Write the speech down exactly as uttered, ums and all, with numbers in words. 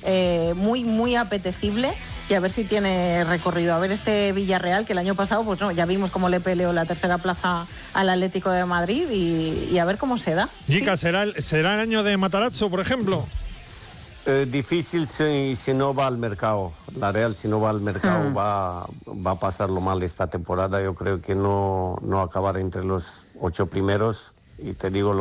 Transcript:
eh, muy, muy apetecible y a ver si tiene recorrido. A ver este Villarreal, que el año pasado, pues no, ya vimos cómo le peleó la tercera plaza al Atlético de Madrid y, y a ver cómo se da. Gica, ¿sí? ¿será, el, ¿será el año de Matarazzo, por ejemplo? Eh, difícil si, si no va al mercado. La Real, si no va al mercado, mm. va, va a pasarlo mal esta temporada. Yo creo que no, no acabar entre los ocho primeros. Y te digo,